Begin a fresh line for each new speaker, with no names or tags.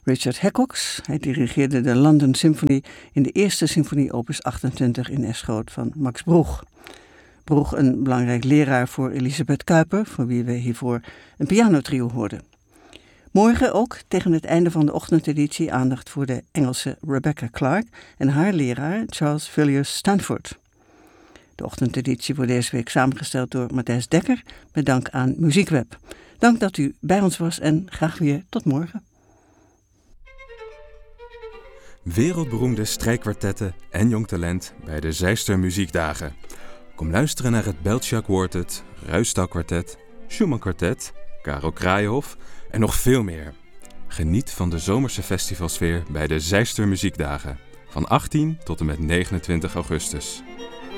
Richard Heckox. Hij dirigeerde de London Symphony in de eerste symfonie opus 28 in Eschoot van Max Broeg. Broeg, een belangrijk leraar voor Elisabeth Kuiper, voor wie we hiervoor een pianotrio hoorden. Morgen ook, tegen het einde van de ochtendeditie, aandacht voor de Engelse Rebecca Clark en haar leraar Charles Villiers Stanford. De ochtendeditie wordt deze week samengesteld door Matthijs Dekker, met dank aan Muziekweb. Dank dat u bij ons was en graag weer tot morgen.
Wereldberoemde strijkkwartetten en jong talent bij de Zeister Muziekdagen. Kom luisteren naar het Beltschak Quartet, Ruisdael Kwartet, Schumann Kwartet, Karel Kraaienhof en nog veel meer. Geniet van de zomerse festivalsfeer bij de Zeister Muziekdagen van 18 tot en met 29 augustus.